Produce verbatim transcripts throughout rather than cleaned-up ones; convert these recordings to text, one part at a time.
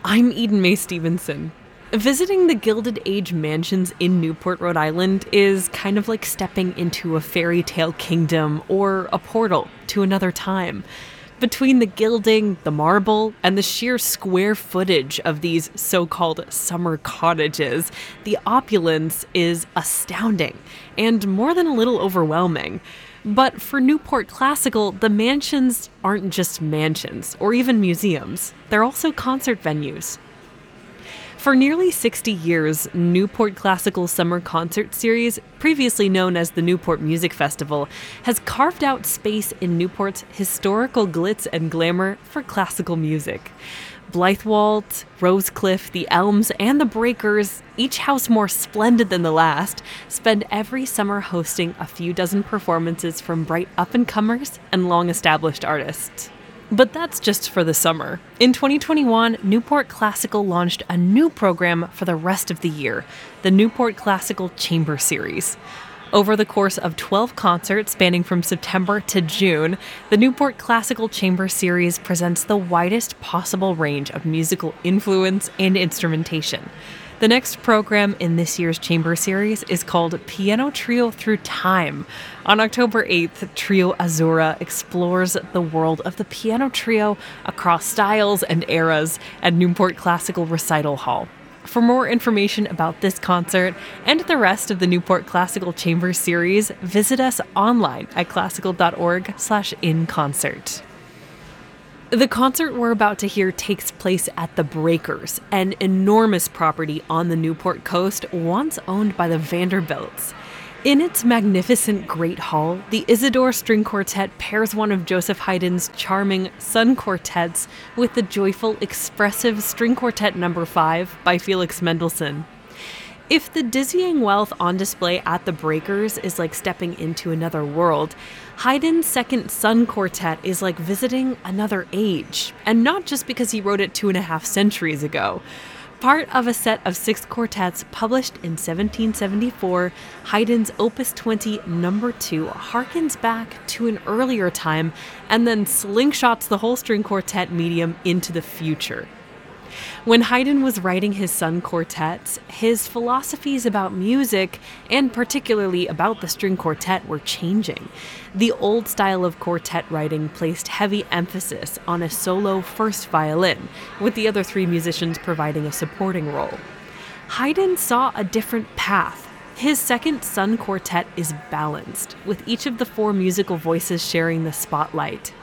I'm Eden Mae Stevenson. Visiting the Gilded Age mansions in Newport, Rhode Island is kind of like stepping into a fairy tale kingdom or a portal to another time. Between the gilding, the marble, and the sheer square footage of these so-called summer cottages, the opulence is astounding and more than a little overwhelming. But for Newport Classical, the mansions aren't just mansions or even museums. They're also concert venues. For nearly sixty years, Newport Classical Summer Concert Series, previously known as the Newport Music Festival, has carved out space in Newport's historical glitz and glamour for classical music. Blythewald, Rosecliff, the Elms, and the Breakers, each house more splendid than the last, spend every summer hosting a few dozen performances from bright up-and-comers and long-established artists. But that's just for the summer. In twenty twenty-one, Newport Classical launched a new program for the rest of the year, the Newport Classical Chamber Series. Over the course of twelve concerts spanning from September to June, the Newport Classical Chamber Series presents the widest possible range of musical influence and instrumentation. The next program in this year's Chamber Series is called Piano Trio Through Time. On October eighth, Trio Azura explores the world of the piano trio across styles and eras at Newport Classical Recital Hall. For more information about this concert and the rest of the Newport Classical Chamber Series, visit us online at classical dot org slash in concert. The concert we're about to hear takes place at the Breakers, an enormous property on the Newport coast once owned by the Vanderbilts. In its magnificent Great Hall, the Isidore String Quartet pairs one of Joseph Haydn's charming Sun Quartets with the joyful, expressive String Quartet Number five by Felix Mendelssohn. If the dizzying wealth on display at the Breakers is like stepping into another world, Haydn's Second Sun Quartet is like visiting another age, and not just because he wrote it two and a half centuries ago. Part of a set of six quartets published in seventeen seventy-four, Haydn's Opus twenty Number two harkens back to an earlier time and then slingshots the whole string quartet medium into the future. When Haydn was writing his Sun quartets, his philosophies about music, and particularly about the string quartet, were changing. The old style of quartet writing placed heavy emphasis on a solo first violin, with the other three musicians providing a supporting role. Haydn saw a different path. His Second Sun quartet is balanced, with each of the four musical voices sharing the spotlight.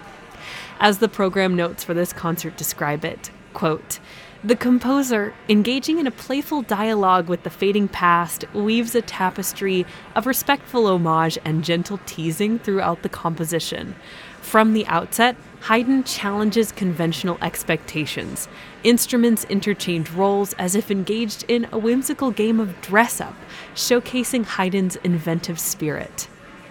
As the program notes for this concert describe it, quote, "The composer, engaging in a playful dialogue with the fading past, weaves a tapestry of respectful homage and gentle teasing throughout the composition. From the outset, Haydn challenges conventional expectations. Instruments interchange roles as if engaged in a whimsical game of dress-up, showcasing Haydn's inventive spirit."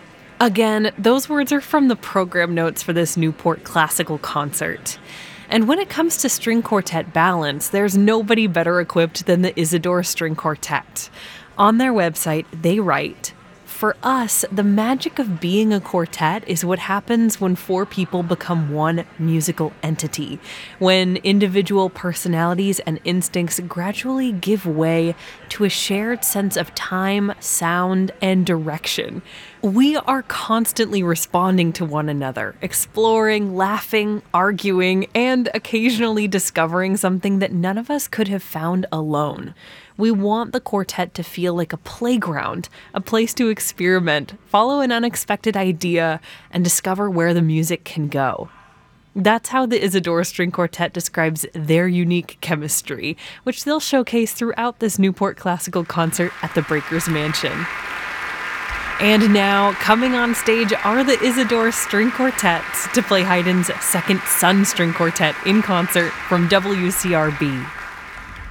Again, those words are from the program notes for this Newport Classical concert. And when it comes to string quartet balance, there's nobody better equipped than the Isidore String Quartet. On their website, they write, "For us, the magic of being a quartet is what happens when four people become one musical entity, when individual personalities and instincts gradually give way to a shared sense of time, sound, and direction. We are constantly responding to one another, exploring, laughing, arguing, and occasionally discovering something that none of us could have found alone. We want the quartet to feel like a playground, a place to experiment, follow an unexpected idea, and discover where the music can go." That's how the Isidore String Quartet describes their unique chemistry, which they'll showcase throughout this Newport Classical concert at the Breakers Mansion. And now, coming on stage are the Isidore String Quartets to play Haydn's Second Sun String Quartet in concert from W C R B.